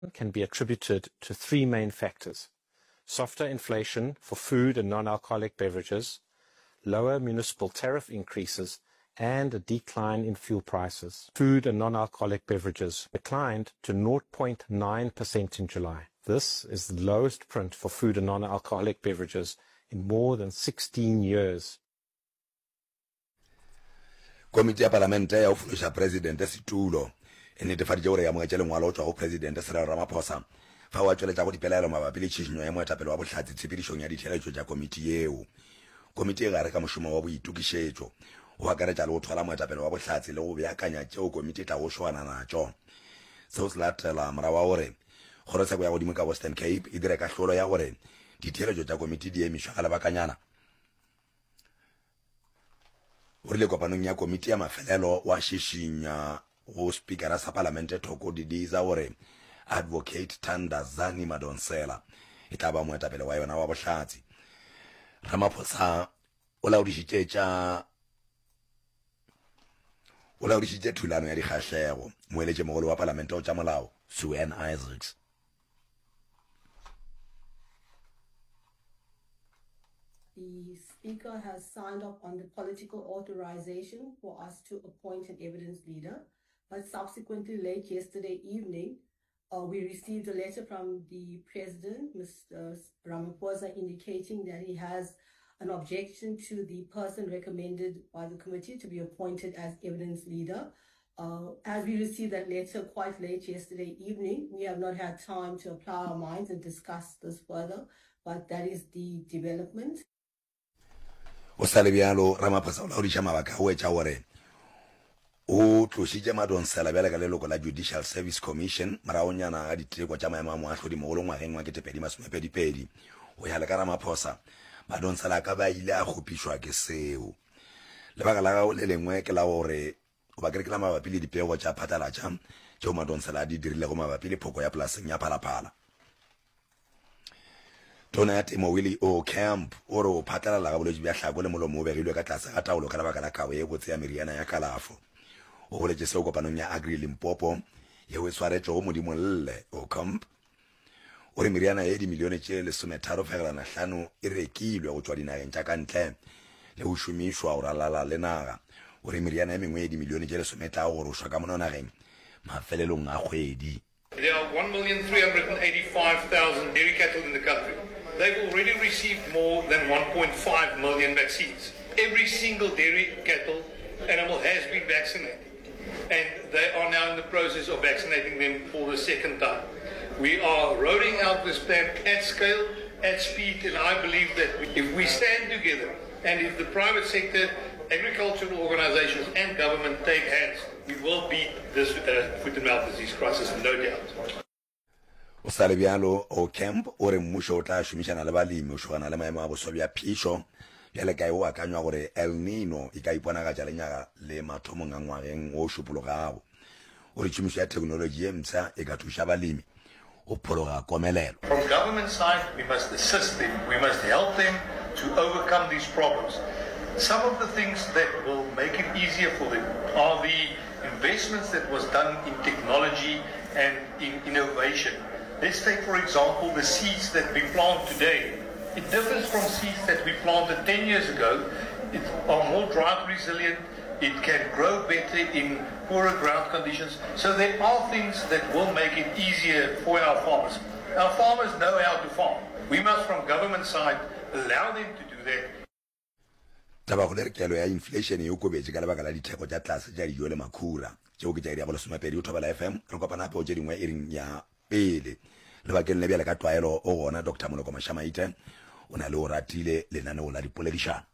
can be attributed to three main factors: softer inflation for food and non-alcoholic beverages, lower municipal tariff increases, and a decline in fuel prices. Food and non-alcoholic beverages declined to 0.9% in July. This is the lowest print for food and non-alcoholic beverages in more than 16 years. Komiti ya Parlamente ya ufunisha President Situlo enetefaditše gore ya moetše lengwalo go tšwa go President Cyril Ramaphosa fa wa tšweletša go dipelaelo mabapi le tšhišinyo ya moetapele wa bohlatse tshepedišong ya ditheeletšo tša komiti yeo. Komiti e gare ka mošomo wa boitukišetšo go akaretša le go thola moetapele wa bohlatse le go beakanya tšeo komiti tla go šoana natšo. Seo se latela morago wa gore kgorotsheko ya godimo ka Western Cape e dire kahlolo ya gore ditheeletšo tša komiti di emišwa ka lebakanyana. O rile kopanong ya komiti ya mafelelo wa šišinya go speakera sa Parlamente Thoko Didiza gore Advocate Thandazani Madonsela e tla ba moetapele wa yona wa bohlatse. Ramaphosa o laodišitše thulano ya dikgahlego moeletše mogolo wa Parlamente o tša molao Suan Isaacs. The Speaker has signed off on the political authorization for us to appoint an evidence leader, but subsequently late yesterday evening, we received a letter from the President, Mr. Ramaphosa, indicating that he has an objection to the person recommended by the committee to be appointed as evidence leader. As we received that letter quite late yesterday evening, we have not had time to apply our minds and discuss this further, but that is the development. O sa le bjalo Ramaphosa o laodiša mabaka o etša gore o tlošitše Madonsela bjale ka leloko la Judicial Service Commission moraonyana ga ditekwa tša maemo a moahlodi mogolo ngwageng wa 2022 o ya le ka Ramaphosa Madonsela ka ba ile a kgopišwa ke seo. Lebaka la gago le lengwe ke la gore o ba kerekela mabapi le dipego tša phatlalatša tšeo Madonsela di dirile go mabapi le phoko ya polaseng ya Phalaphala. Tona ya Temo Willie O Camp o re o phatlalala ga bolwetši bja hlako le molomo o begilwe ka tlase ga taolo ka lebaka la kabo ye botse ya meriana ya kalafo. O boletše seo kopanong ya Agri Limpopo yeo e swaretšego modimo lle O Camp. O re meriana ye dimilione tše 13.5 e rekilwe go tšwa dinageng tša kantle le go šomišwa go ralala le naga. O re meriana ye mengwe ye dimilione tše 10 tla go rošwa ka mono nageng mafelelong a kgwedi. There are 1,385,000 dairy cattle in the country. They've already received more than 1.5 million vaccines. Every single dairy cattle animal has been vaccinated, and they are now in the process of vaccinating them for the second time. We are rolling out this plan at scale, at speed, and I believe that if we stand together and if the private sector, agricultural organizations and government take hands, we will beat this foot and mouth disease crisis, no doubt. O sa le bjalo O Camp o re mmušo o tla šomišana le balemi o šogana le maemo a boso bja phišo bjale kae o akanywa gore El Nino e ka iponagatša lenyaga le mathomong a ngwageng o šupologago. O re tšomišo ya thekenoloji ye msa e ka thuša balemi o phologa komelelo. From government side, we must assist them, we must help them to overcome these problems. Some of the things that will make it easier for them are the investments that was done in technology and in innovation. Let's take, for example, the seeds that we plant today. It differs from seeds that we planted 10 years ago. It are more drought resilient. It can grow better in poorer ground conditions. So there are things that will make it easier for our farmers. Our farmers know how to farm. We must, from government side, allow them to do that. Taba go le kelo ya inflation e okobetse ka lebaka la ditheko tša tlase tša dijo le makhura tšeo ke tša iri ya bolesomepedi o Thobela FM re kopana hape o tše dingwe e reng ya pele lebakeng le bjale ka tlwaelo o gona Dr. Moloko Mashamaite o na le o ratile lenaneo la dipoledišano.